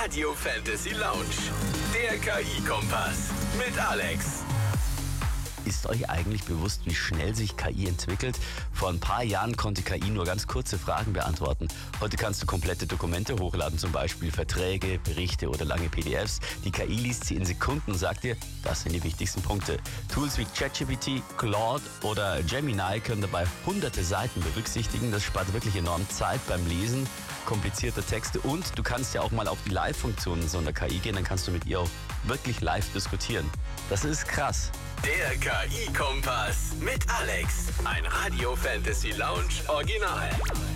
Radio Fantasy Lounge. Der KI-Kompass mit Alex. Ist euch eigentlich bewusst, wie schnell sich KI entwickelt? Vor ein paar Jahren konnte KI nur ganz kurze Fragen beantworten. Heute kannst du komplette Dokumente hochladen, zum Beispiel Verträge, Berichte oder lange PDFs. Die KI liest sie in Sekunden und sagt dir, das sind die wichtigsten Punkte. Tools wie ChatGPT, Claude oder Gemini können dabei hunderte Seiten berücksichtigen. Das spart wirklich enorm Zeit beim Lesen komplizierter Texte und du kannst ja auch mal auf die Live-Funktionen so einer KI gehen, dann kannst du mit ihr auch wirklich live diskutieren. Das ist krass. Der KI-Kompass mit Alex. Ein Radio Fantasy Lounge Original.